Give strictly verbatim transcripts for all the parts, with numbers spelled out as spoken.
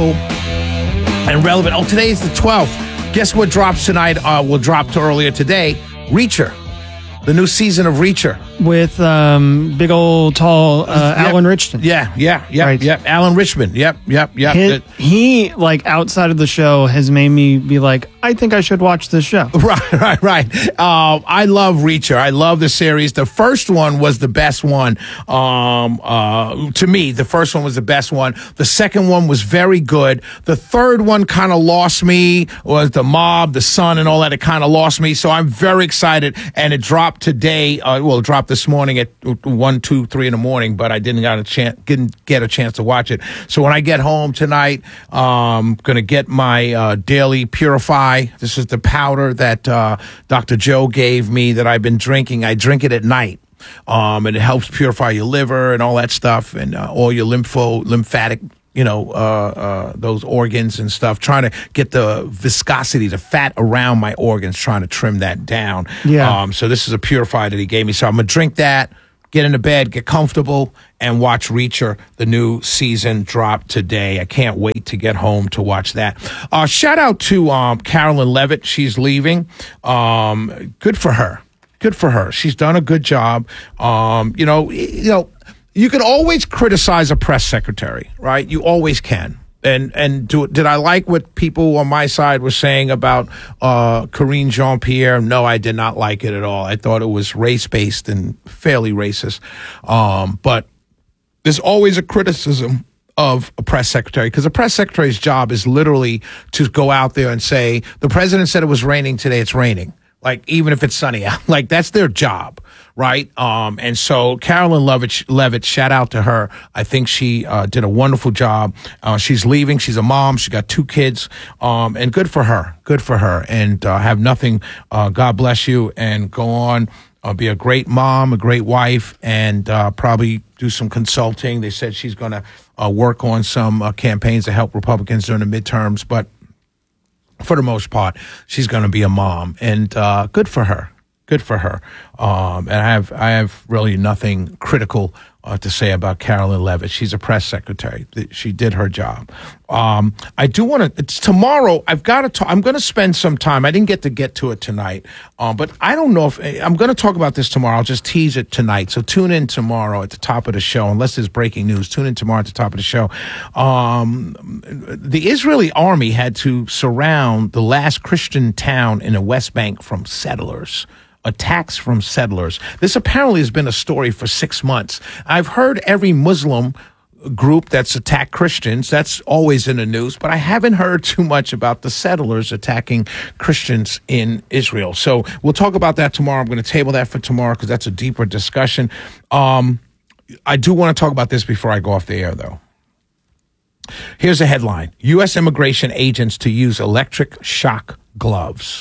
topical and relevant. Oh, today is the twelfth. Guess what drops tonight? Uh, will drop to earlier today. Reacher. The new season of Reacher. With um, big old tall uh, Yep. Alan Richardson. Yeah, yeah, yeah, Right. yep. Alan Richmond. Yep, yep, yep. He, he, like, outside of the show has made me be like, I think I should watch this show. Right, right, right. Um, I love Reacher. I love the series. The first one was the best one. Um, uh, to me, the first one was the best one. The second one was very good. The third one kind of lost me. Was the mob, the son, and all that. It kind of lost me. So I'm very excited. And it dropped today. Uh, well, it dropped this morning at one, two, three in the morning. But I didn't got a chance. Didn't get a chance to watch it. So when I get home tonight, um, gonna get my uh, daily Purify. This is the powder that uh, Doctor Joe gave me that I've been drinking. I drink it at night, um, and it helps purify your liver and all that stuff, and uh, all your lympho lymphatic, you know, uh, uh, those organs and stuff. Trying to get the viscosity, the fat around my organs, trying to trim that down. Yeah. Um, so this is a Purify that he gave me. So I'm gonna drink that. Get into bed, get comfortable, and watch Reacher. The new season dropped today. I can't wait to get home to watch that. Uh, shout out to um, Carolyn Levitt. She's leaving. Um, good for her. Good for her. She's done a good job. Um, you know, you know, you can always criticize a press secretary, right? You always can. And and do, did I like what people on my side were saying about uh, Karine Jean-Pierre? No, I did not like it at all. I thought it was race-based and fairly racist. Um, but there's always a criticism of a press secretary, because a press secretary's job is literally to go out there and say, the president said it was raining today, it's raining. Like, even if it's sunny out, like, that's their job, right? Um, and so Carolyn Levitt, Levitt, shout out to her. I think she uh, did a wonderful job. Uh, she's leaving. She's a mom. She got two kids, um, and good for her. Good for her. And uh, have nothing. Uh, God bless you, and go on. Uh, be a great mom, a great wife, and uh, probably do some consulting. They said she's going to uh, work on some uh, campaigns to help Republicans during the midterms, but for the most part, she's going to be a mom, and uh, good for her. Good for her. Um, and I have I have really nothing critical uh, to say about Carolyn Levitt. She's a press secretary. She did her job. Um, I do want to. It's tomorrow. I've got to. Talk, I'm going to spend some time. I didn't get to get to it tonight, um, but I don't know if I'm going to talk about this tomorrow. I'll just tease it tonight. So tune in tomorrow at the top of the show. Unless there's breaking news, tune in tomorrow at the top of the show. Um, the Israeli army had to surround the last Christian town in the West Bank from settlers. Attacks from settlers. This apparently has been a story for six months. I've heard every Muslim group that's attacked Christians. That's always in the news, but I haven't heard too much about the settlers attacking Christians in Israel. So we'll talk about that tomorrow. I'm going to table that for tomorrow because that's a deeper discussion. Um, I do want to talk about this before I go off the air, though. Here's a headline. U S immigration agents to use electric shock gloves.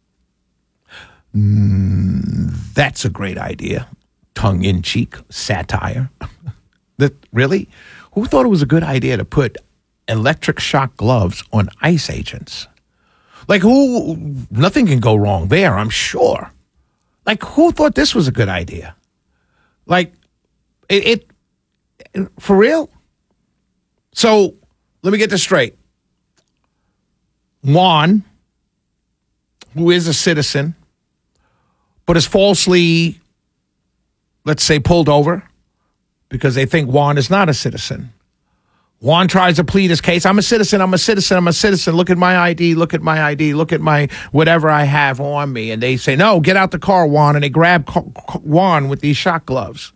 Mm, that's a great idea. Tongue-in-cheek satire. That really? Who thought it was a good idea to put electric shock gloves on ICE agents? Like, who? Nothing can go wrong there, I'm sure. Like, who thought this was a good idea? Like, it, it for real? So, let me get this straight. Juan, who is a citizen, but is falsely, let's say, pulled over because they think Juan is not a citizen. Juan tries to plead his case. I'm a citizen. I'm a citizen. I'm a citizen. Look at my I D. Look at my I D. Look at my whatever I have on me. And they say, no, get out the car, Juan. And they grab Juan with these shock gloves.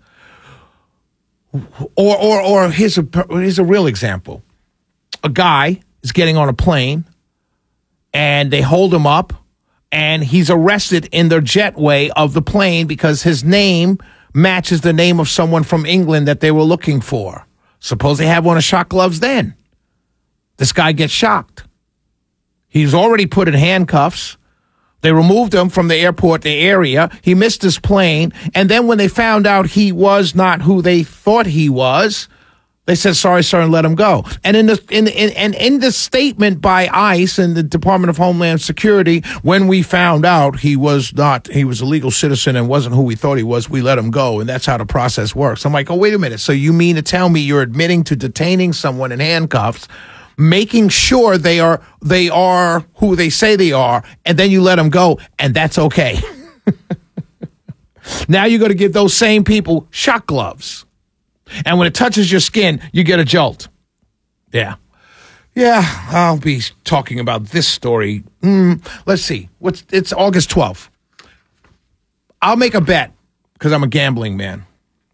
Or, or, or here's a, here's a real example. A guy is getting on a plane and they hold him up. And he's arrested in the jetway of the plane because his name matches the name of someone from England that they were looking for. Suppose they have one of shock gloves then. This guy gets shocked. He's already put in handcuffs. They removed him from the airport, the area. He missed his plane. And then when they found out he was not who they thought he was, they said, sorry, sir, and let him go. And in the in in and in the statement by ICE and the Department of Homeland Security, when we found out he was not, he was a legal citizen and wasn't who we thought he was, we let him go. And that's how the process works. I'm like, oh, wait a minute. So you mean to tell me you're admitting to detaining someone in handcuffs making sure they are they are who they say they are, and then you let them go, and that's okay. Now you're going to give those same people shock gloves. And when it touches your skin, you get a jolt. Yeah. Yeah, I'll be talking about this story. Mm, let's see. What's it's August twelfth. I'll make a bet, because I'm a gambling man.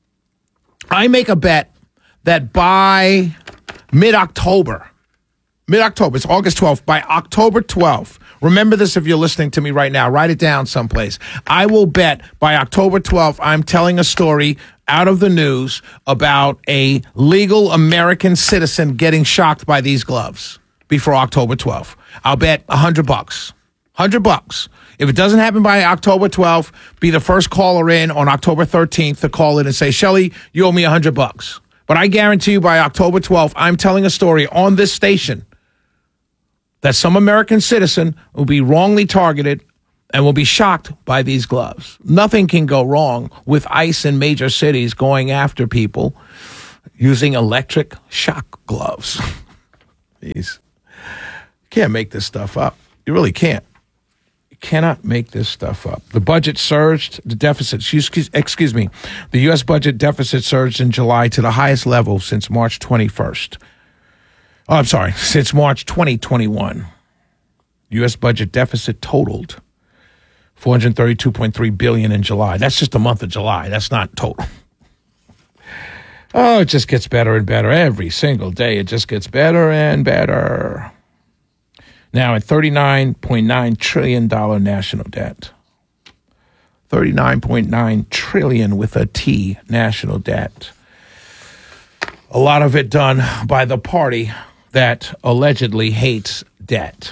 I make a bet that by mid-October, mid-October, it's August twelfth, by October twelfth, remember this if you're listening to me right now, write it down someplace. I will bet by October twelfth, I'm telling a story out of the news about a legal American citizen getting shocked by these gloves before October twelfth. I'll bet a hundred bucks. Hundred bucks. If it doesn't happen by October twelfth, be the first caller in on October thirteenth to call in and say, Shelly, you owe me a hundred bucks. But I guarantee you by October twelfth, I'm telling a story on this station that some American citizen will be wrongly targeted and will be shocked by these gloves. Nothing can go wrong with ICE in major cities going after people using electric shock gloves. These can't make this stuff up. You really can't. You cannot make this stuff up. The budget surged. The deficit, excuse, excuse me, the U S budget deficit surged in July to the highest level since March twenty-first. Oh, I'm sorry, since March twenty twenty-one. U S budget deficit totaled four hundred thirty-two point three billion dollars in July. That's just the month of July. That's not total. Oh, it just gets better and better every single day. It just gets better and better. Now at thirty-nine point nine trillion dollars national debt. thirty-nine point nine trillion dollars with a T national debt. A lot of it done by the party that allegedly hates debt.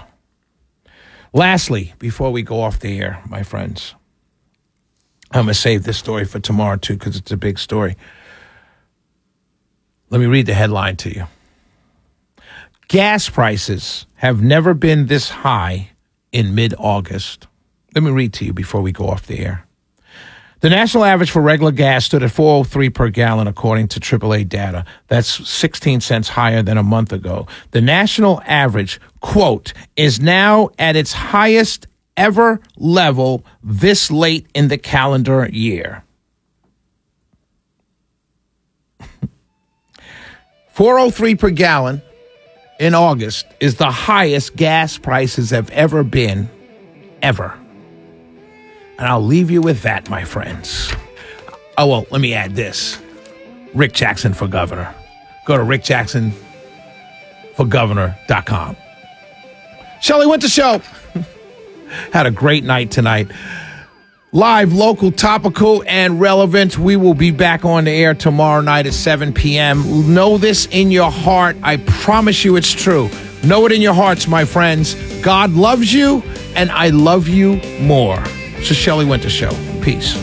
Lastly, before we go off the air, my friends, I'm going to save this story for tomorrow, too, because it's a big story. Let me read the headline to you. Gas prices have never been this high in mid-August. Let me read to you before we go off the air. The national average for regular gas stood at four oh three per gallon, according to triple A data. That's sixteen cents higher than a month ago. The national average, quote, is now at its highest ever level this late in the calendar year. four oh three per gallon in August is the highest gas prices have ever been, ever. And I'll leave you with that, my friends. Oh, well, let me add this. Rick Jackson for governor. Go to rick jackson for governor dot com. Shelley Winter Show. Had a great night tonight. Live, local, topical, and relevant. We will be back on the air tomorrow night at seven p.m. Know this in your heart. I promise you it's true. Know it in your hearts, my friends. God loves you, and I love you more. It's the Shelley Winter Show. Peace.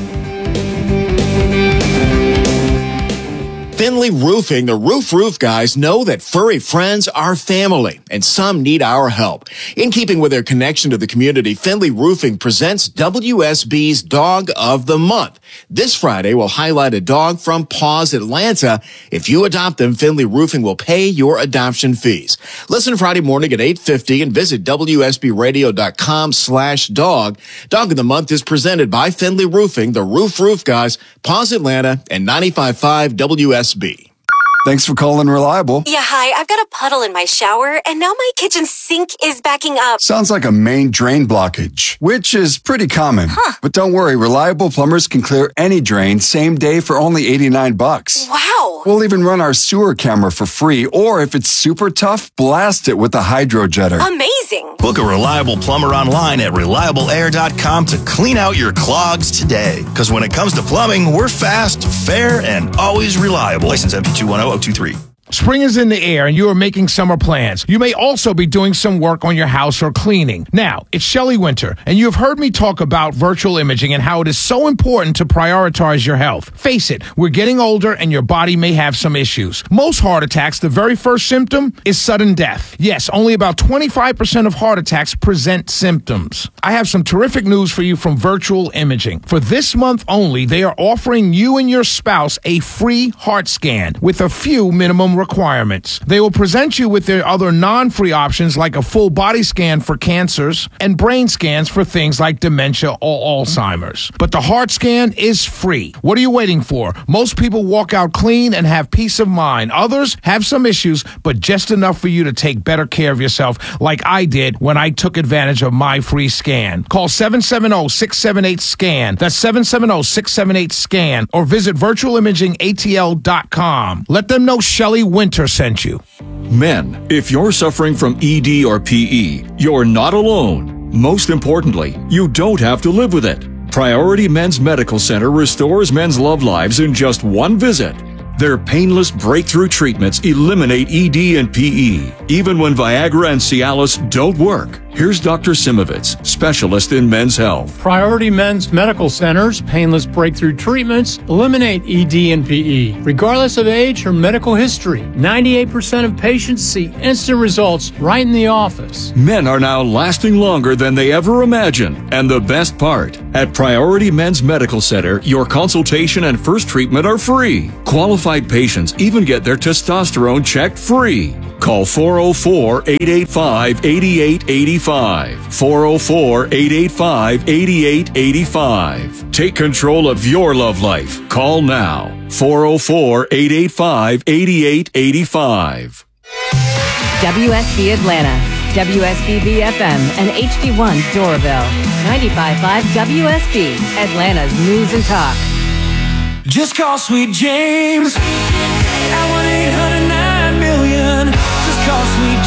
Finley Roofing, the Roof Roof guys, know that furry friends are family, and some need our help. In keeping with their connection to the community, Finley Roofing presents W S B's Dog of the Month. This Friday, we'll highlight a dog from Paws Atlanta. If you adopt them, Finley Roofing will pay your adoption fees. Listen Friday morning at eight fifty and visit W S B radio dot com slash dog. Dog of the Month is presented by Finley Roofing, the Roof Roof guys, Paws Atlanta, and ninety-five point five W S B. Thanks for calling Reliable. Yeah, hi. I've got a puddle in my shower, and now my kitchen sink is backing up. Sounds like a main drain blockage, which is pretty common. Huh. But don't worry, Reliable plumbers can clear any drain same day for only eighty-nine bucks. Wow. We'll even run our sewer camera for free, or if it's super tough, blast it with a hydro jetter. Amazing. Book a Reliable plumber online at reliable air dot com to clean out your clogs today. Because when it comes to plumbing, we're fast, fair, and always reliable. License M P two one zero zero two three. Spring is in the air and you are making summer plans. You may also be doing some work on your house or cleaning. Now, it's Shelley Winter, and you have heard me talk about virtual imaging and how it is so important to prioritize your health. Face it, we're getting older and your body may have some issues. Most heart attacks, the very first symptom is sudden death. Yes, only about twenty-five percent of heart attacks present symptoms. I have some terrific news for you from Virtual Imaging. For this month only, they are offering you and your spouse a free heart scan with a few minimum requirements. They will present you with their other non-free options like a full body scan for cancers and brain scans for things like dementia or Alzheimer's. But the heart scan is free. What are you waiting for? Most people walk out clean and have peace of mind. Others have some issues, but just enough for you to take better care of yourself, like I did when I took advantage of my free scan. Call seven seven zero, six seven eight, SCAN. That's seven seven zero, six seven eight, SCAN. Or visit virtual imaging A T L dot com. Let them know Shelley Winter sent you. Men, if you're suffering from E D or P E, you're not alone. Most importantly, you don't have to live with it. Priority Men's Medical Center restores men's love lives in just one visit. Their painless breakthrough treatments eliminate E D and P E, even when Viagra and Cialis don't work. Here's Doctor Simovitz, specialist in men's health. Priority Men's Medical Center's painless breakthrough treatments eliminate E D and P E, regardless of age or medical history. ninety-eight percent of patients see instant results right in the office. Men are now lasting longer than they ever imagined. And the best part, at Priority Men's Medical Center, your consultation and first treatment are free. Qualified patients even get their testosterone checked free. Call four oh four, eight eight five, eight eight eight five. four oh four, eight eight five, eight eight eight five. Take control of your love life. Call now. four oh four, eight eight five, eight eight eight five. W S B Atlanta, W S B B F M, and H D one Doraville. ninety-five point five W S B, Atlanta's News and Talk. Just call Sweet James at one eight hundred nine million. Just call Sweet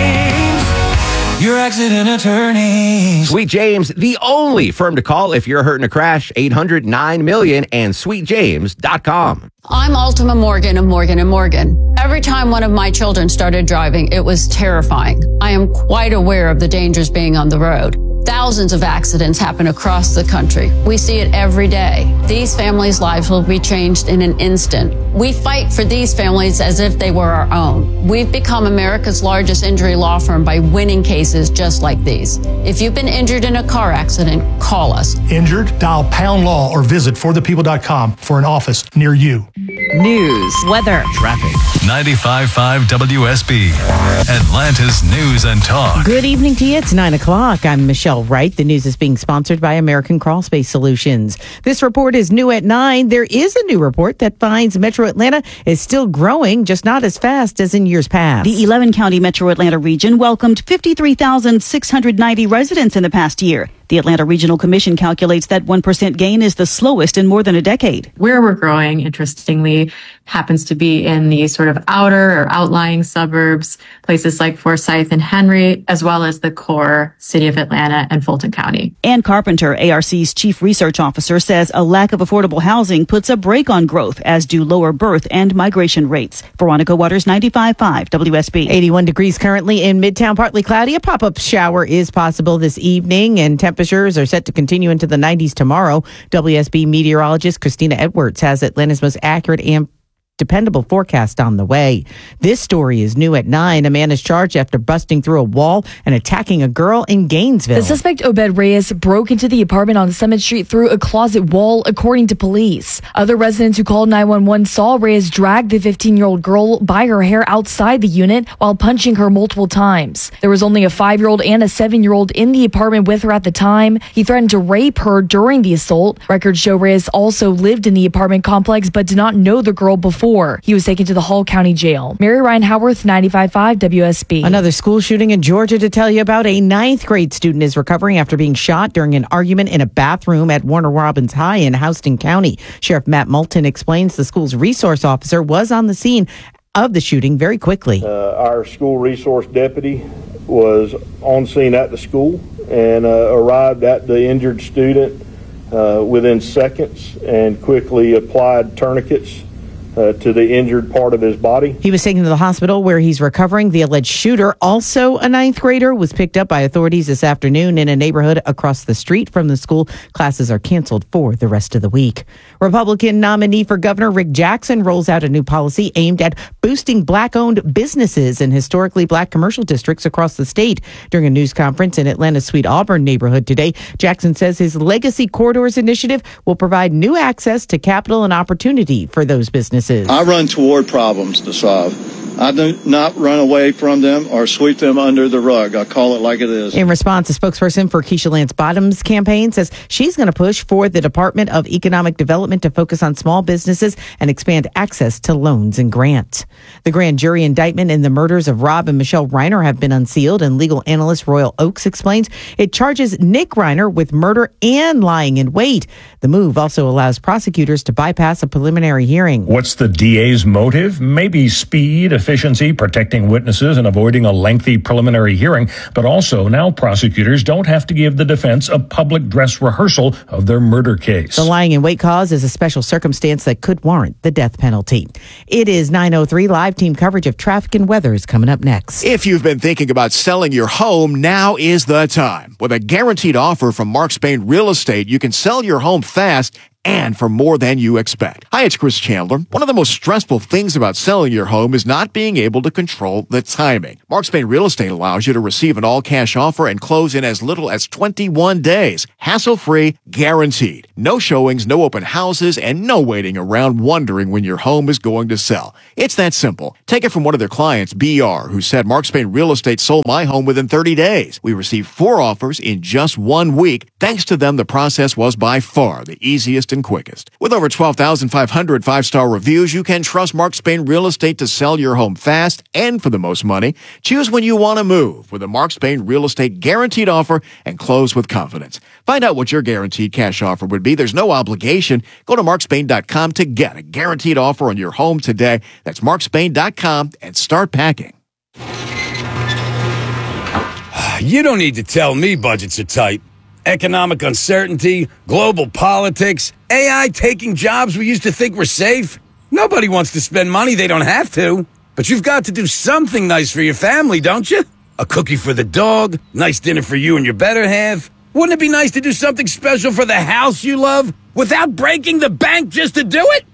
James, your accident attorney. Sweet James, the only firm to call if you're hurt in a crash. eight hundred nine million and sweet james dot com. I'm Ultima Morgan of Morgan and Morgan. Every time one of my children started driving, it was terrifying. I am quite aware of the dangers being on the road. Thousands of accidents happen across the country. We see it every day. These families' lives will be changed in an instant. We fight for these families as if they were our own. We've become America's largest injury law firm by winning cases just like these. If you've been injured in a car accident, call us. Injured? Dial pound law or visit for the people dot com for an office near you. News, weather, traffic. ninety-five point five W S B, Atlanta's News and Talk. Good evening to you. It's nine o'clock. I'm Michelle Wright. The news is being sponsored by American Crawl Space Solutions. This report is new at nine. There is a new report that finds Metro Atlanta is still growing, just not as fast as in years past. The eleven county Metro Atlanta region welcomed fifty-three thousand six hundred ninety residents in the past year. The Atlanta Regional Commission calculates that one percent gain is the slowest in more than a decade. Where we're growing, interestingly, happens to be in the sort of outer or outlying suburbs, places like Forsyth and Henry, as well as the core city of Atlanta and Fulton County. Ann Carpenter, A R C's chief research officer, says a lack of affordable housing puts a brake on growth, as do lower birth and migration rates. Veronica Waters, ninety-five point five W S B. eighty-one degrees currently in Midtown, partly cloudy. A pop-up shower is possible this evening, and temperatures are set to continue into the nineties tomorrow. W S B meteorologist Christina Edwards has Atlanta's most accurate and dependable forecast on the way. This story is new at nine. A man is charged after busting through a wall and attacking a girl in Gainesville. The suspect, Obed Reyes, broke into the apartment on Summit Street through a closet wall, according to police. Other residents who called nine one one saw Reyes drag the fifteen-year-old girl by her hair outside the unit while punching her multiple times. There was only a five-year-old and a seven-year-old in the apartment with her at the time. He threatened to rape her during the assault. Records show Reyes also lived in the apartment complex but did not know the girl before. He was taken to the Hall County Jail. Mary Ryan Howarth, ninety-five point five W S B. Another school shooting in Georgia to tell you about. A ninth grade student is recovering after being shot during an argument in a bathroom at Warner Robins High in Houston County. Sheriff Matt Moulton explains the school's resource officer was on the scene of the shooting very quickly. Uh, our school resource deputy was on scene at the school and uh, arrived at the injured student uh, within seconds and quickly applied tourniquets Uh, to the injured part of his body. He was taken to the hospital where he's recovering. The alleged shooter, also a ninth grader, was picked up by authorities this afternoon in a neighborhood across the street from the school. Classes are canceled for the rest of the week. Republican nominee for governor Rick Jackson rolls out a new policy aimed at boosting black-owned businesses in historically black commercial districts across the state. During a news conference in Atlanta's Sweet Auburn neighborhood today, Jackson says his Legacy Corridors initiative will provide new access to capital and opportunity for those businesses. services. I run toward problems to solve. I do not run away from them or sweep them under the rug. I call it like it is. In response, a spokesperson for Keisha Lance Bottoms' campaign says she's going to push for the Department of Economic Development to focus on small businesses and expand access to loans and grants. The grand jury indictment in the murders of Rob and Michelle Reiner have been unsealed, and legal analyst Royal Oaks explains it charges Nick Reiner with murder and lying in wait. The move also allows prosecutors to bypass a preliminary hearing. What's the D A's motive? Maybe speed, efficiency, protecting witnesses, and avoiding a lengthy preliminary hearing. But also, now prosecutors don't have to give the defense a public dress rehearsal of their murder case. The lying in wait cause is a special circumstance that could warrant the death penalty. It is nine oh three. Live team coverage of traffic and weather is coming up next. If you've been thinking about selling your home, now is the time. With a guaranteed offer from Mark Spain Real Estate, you can sell your home fast and for more than you expect. Hi, it's Chris Chandler. One of the most stressful things about selling your home is not being able to control the timing. Mark Spain Real Estate allows you to receive an all-cash offer and close in as little as twenty-one days. Hassle-free, guaranteed. No showings, no open houses, and no waiting around wondering when your home is going to sell. It's that simple. Take it from one of their clients, B R, who said Mark Spain Real Estate sold my home within thirty days. We received four offers in just one week. Thanks to them, the process was by far the easiest and quickest. With over twelve thousand five hundred five-star reviews, you can trust Mark Spain Real Estate to sell your home fast and for the most money. Choose when you want to move with a Mark Spain Real Estate guaranteed offer and close with confidence. Find out what your guaranteed cash offer would be. There's no obligation. Go to mark spain dot com to get a guaranteed offer on your home today. That's mark spain dot com and start packing. You don't need to tell me budgets are tight. Economic uncertainty, global politics, A I taking jobs we used to think were safe. Nobody wants to spend money they don't have to. But you've got to do something nice for your family, don't you? A cookie for the dog, nice dinner for you and your better half. Wouldn't it be nice to do something special for the house you love without breaking the bank just to do it?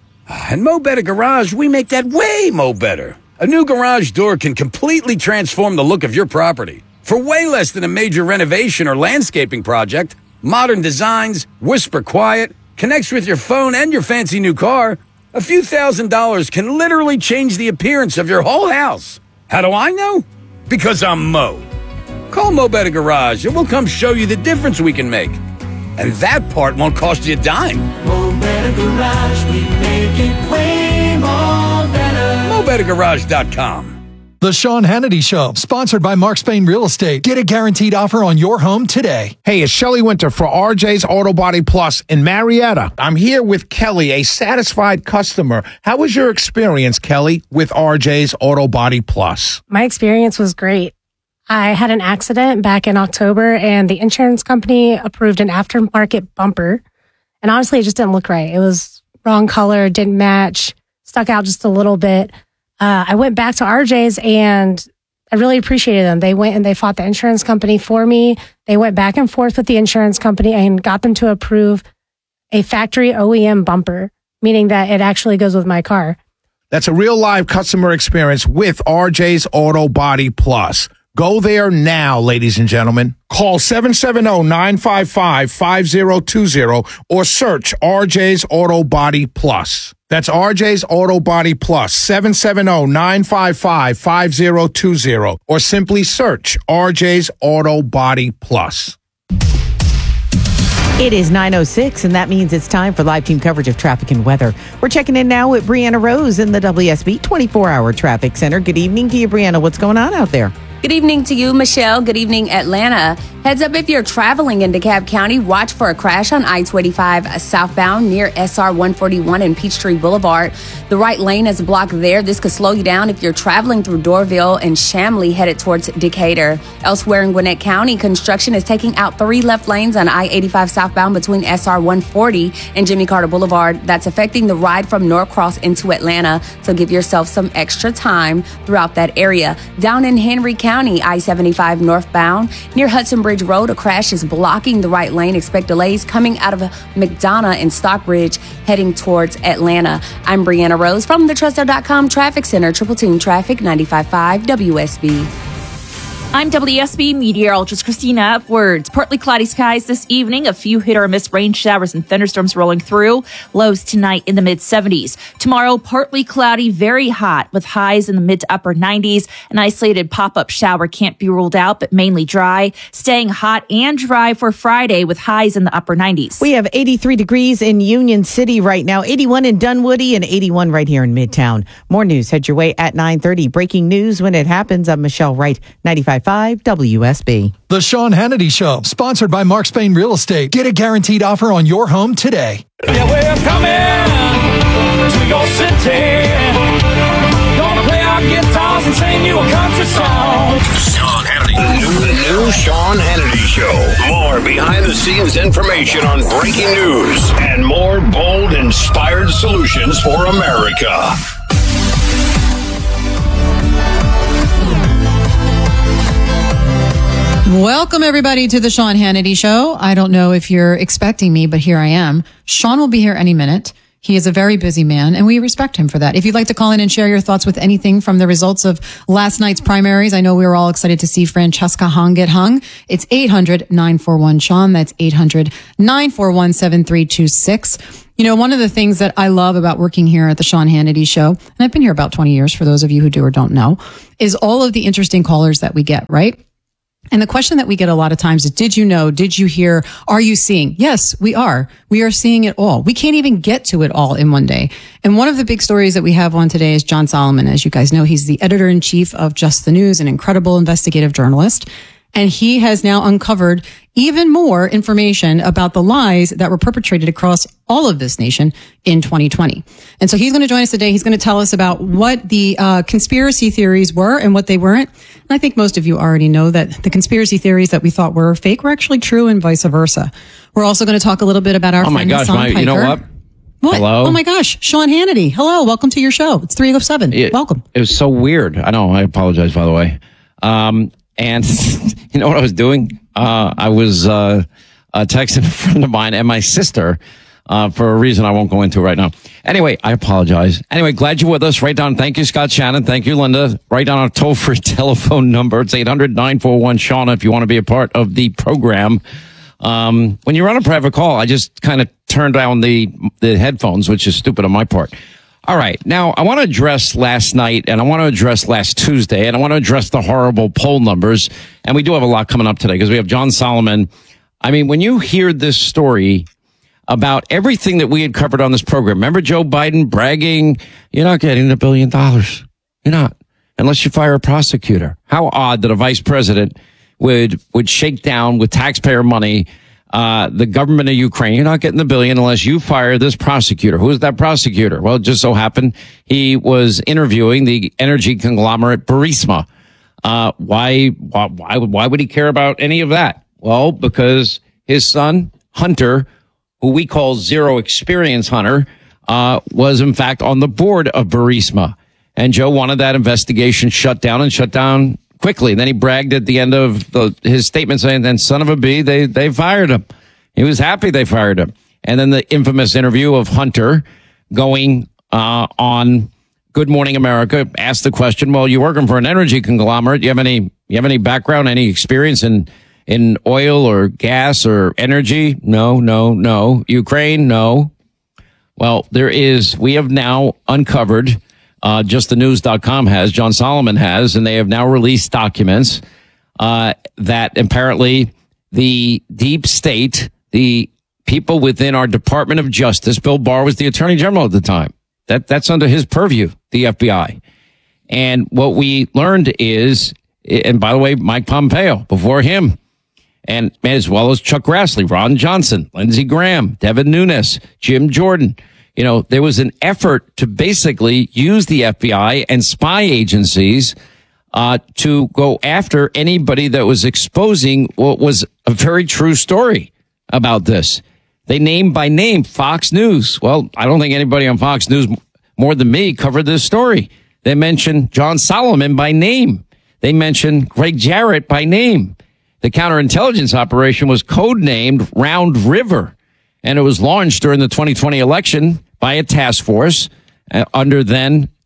At Mo Better Garage, we make that way mo better. A new garage door can completely transform the look of your property. For way less than a major renovation or landscaping project, modern designs, whisper quiet, connects with your phone and your fancy new car, a few thousand dollars can literally change the appearance of your whole house. How do I know? Because I'm Mo. Call Mo Better Garage and we'll come show you the difference we can make. And that part won't cost you a dime. Mo Better Garage, we make it way more better. mo better garage dot com. The Sean Hannity Show, sponsored by Mark Spain Real Estate. Get a guaranteed offer on your home today. Hey, it's Shelley Winter for R J's Auto Body Plus in Marietta. I'm here with Kelly, a satisfied customer. How was your experience, Kelly, with R J's Auto Body Plus? My experience was great. I had an accident back in October, and the insurance company approved an aftermarket bumper. And honestly, it just didn't look right. It was wrong color, didn't match, stuck out just a little bit. Uh, I went back to R J's and I really appreciated them. They went and they fought the insurance company for me. They went back and forth with the insurance company and got them to approve a factory O E M bumper, meaning that it actually goes with my car. That's a real live customer experience with R J's Auto Body Plus. Go there now, ladies and gentlemen. Call seven seven zero, nine five five, five zero two zero or search R J's Auto Body Plus. That's R J's Auto Body Plus, seven seven zero, nine five five, five zero two zero or simply search R J's Auto Body Plus. It is nine oh six, and that means it's time for live team coverage of traffic and weather. We're checking in now with Brianna Rose in the W S B twenty-four hour Traffic Center. Good evening to you, Brianna. What's going on out there? Good evening to you, Michelle. Good evening, Atlanta. Heads up if you're traveling in DeKalb County, watch for a crash on I two eighty-five southbound near S R one forty-one and Peachtree Boulevard. The right lane is blocked there. This could slow you down if you're traveling through Dorville and Shamley headed towards Decatur. Elsewhere in Gwinnett County, construction is taking out three left lanes on I eighty-five southbound between S R one forty and Jimmy Carter Boulevard. That's affecting the ride from Norcross into Atlanta, so give yourself some extra time throughout that area. Down in Henry County, I seventy-five northbound near Hudson Bridge Road, a crash is blocking the right lane. Expect delays coming out of McDonough and Stockbridge heading towards Atlanta. I'm Brianna Rose from the Trusto dot com Traffic Center, Triple Team Traffic, ninety-five point five W S B. I'm W S B meteorologist Christina Upwards. Partly cloudy skies this evening. A few hit or miss rain showers and thunderstorms rolling through. Lows tonight in the mid seventies. Tomorrow, partly cloudy, very hot with highs in the mid to upper nineties. An isolated pop-up shower can't be ruled out, but mainly dry. Staying hot and dry for Friday with highs in the upper nineties. We have eighty-three degrees in Union City right now, eighty-one in Dunwoody, and eighty-one right here in Midtown. More news head your way at nine thirty. Breaking news when it happens. I'm Michelle Wright, ninety-five point five W S B. The Sean Hannity Show, sponsored by Mark Spain Real Estate. Get a guaranteed offer on your home today. Yeah, we're coming to your city. Gonna play our guitars and sing you a country song. Sean Hannity. The new, the new Sean Hannity Show. More behind-the-scenes information on breaking news and more bold, inspired solutions for America. Welcome, everybody, to the Sean Hannity Show. I don't know if you're expecting me, but here I am. Sean will be here any minute. He is a very busy man, and we respect him for that. If you'd like to call in and share your thoughts with anything from the results of last night's primaries, I know we were all excited to see Francesca Hung get hung. It's eight hundred nine four one Sean. That's eight hundred nine four one seven three two six. You know, one of the things that I love about working here at the Sean Hannity Show, and I've been here about twenty years for those of you who do or don't know, is all of the interesting callers that we get, right? And the question that we get a lot of times is, did you know? Did you hear? Are you seeing? Yes, we are. We are seeing it all. We can't even get to it all in one day. And one of the big stories that we have on today is John Solomon. As you guys know, he's the editor-in-chief of Just the News, an incredible investigative journalist. And he has now uncovered even more information about the lies that were perpetrated across all of this nation in twenty twenty. And so he's going to join us today. He's going to tell us about what the uh, conspiracy theories were and what they weren't. And I think most of you already know that the conspiracy theories that we thought were fake were actually true and vice versa. We're also going to talk a little bit about our Oh my friend gosh, Hassan my, Piker. you know what? What? Hello? Oh my gosh, Sean Hannity. Hello, welcome to your show. It's three oh seven. It, Welcome. It was so weird. I know. I apologize, by the way. Um, and you know what I was doing? Uh, I was uh, uh, texting a friend of mine and my sister uh, for a reason I won't go into right now. Anyway, I apologize. Anyway, glad you're with us. Write down. Thank you, Scott Shannon. Thank you, Linda. Write down our toll-free telephone number. It's eight hundred nine four one Sean if you want to be a part of the program. Um, when you're on a private call, I just kind of turned down the the headphones, which is stupid on my part. All right. Now, I want to address last night, and I want to address last Tuesday, and I want to address the horrible poll numbers. And we do have a lot coming up today because we have John Solomon. I mean, when you hear this story about everything that we had covered on this program, remember Joe Biden bragging, you're not getting a billion dollars. You're not, unless you fire a prosecutor. How odd that a vice president would would shake down with taxpayer money Uh, the government of Ukraine. You're not getting the billion unless you fire this prosecutor. Who is that prosecutor? Well, it just so happened he was interviewing the energy conglomerate Burisma. Uh, why, why, why would, why would he care about any of that? Well, because his son, Hunter, who we call Zero Experience Hunter, uh, was in fact on the board of Burisma. And Joe wanted that investigation shut down and shut down quickly. And then he bragged at the end of the, his statement saying, then son of a bee, they, they fired him. He was happy they fired him. And then the infamous interview of Hunter going, uh, on Good Morning America, asked the question, well, you're working for an energy conglomerate. You have any, you have any background, any experience in, in oil or gas or energy? No, no, no. Ukraine? No. Well, there is, we have now uncovered Uh, just the news dot com has, John Solomon has, and they have now released documents uh, that apparently the deep state, the people within our Department of Justice, Bill Barr was the Attorney General at the time. That that's under his purview, the F B I. And what we learned is, and by the way, Mike Pompeo before him, and as well as Chuck Grassley, Ron Johnson, Lindsey Graham, Devin Nunes, Jim Jordan. You know, there was an effort to basically use the F B I and spy agencies uh, to go after anybody that was exposing what was a very true story about this. They named by name Fox News. Well, I don't think anybody on Fox News more than me covered this story. They mentioned John Solomon by name. They mentioned Greg Jarrett by name. The counterintelligence operation was codenamed Round River. And it was launched during the twenty twenty election by a task force uh, under then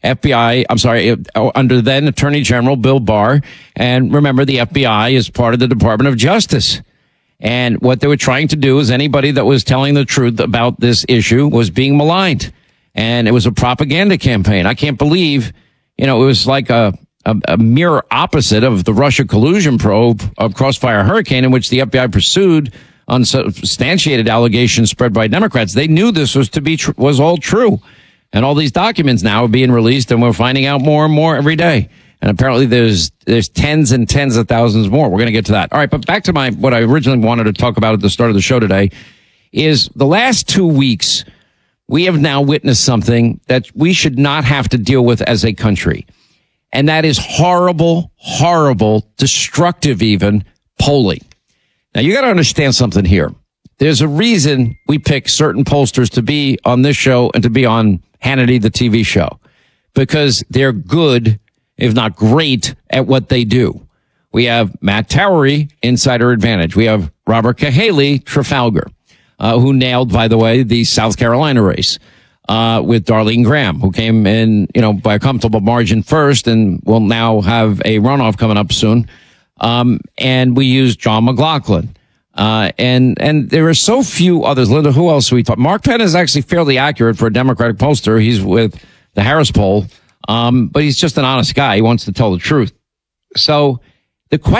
F B I, I'm sorry, under then Attorney General Bill Barr. And remember, the F B I is part of the Department of Justice. And what they were trying to do is anybody that was telling the truth about this issue was being maligned. And it was a propaganda campaign. I can't believe, you know, it was like a, a, a mirror opposite of the Russia collusion probe of Crossfire Hurricane, in which the F B I pursued unsubstantiated allegations spread by Democrats. They knew this was to be tr- was all true. And all these documents now are being released, and we're finding out more and more every day. And apparently there's there's tens and tens of thousands more. We're going to get to that. All right, but back to my what I originally wanted to talk about at the start of the show today is the last two weeks we have now witnessed something that we should not have to deal with as a country. And that is horrible, horrible, destructive even polling. Now, you got to understand something here. There's a reason we pick certain pollsters to be on this show and to be on Hannity, the T V show, because they're good, if not great, at what they do. We have Matt Towery, Insider Advantage. We have Robert Cahaly, Trafalgar, uh, who nailed, by the way, the South Carolina race, uh, with Darlene Graham, who came in, you know, by a comfortable margin first and will now have a runoff coming up soon. Um, and we use John McLaughlin. Uh, and, and there are so few others. Linda, who else we talk? Mark Penn is actually fairly accurate for a Democratic pollster. He's with the Harris poll. Um, but he's just an honest guy. He wants to tell the truth. So the question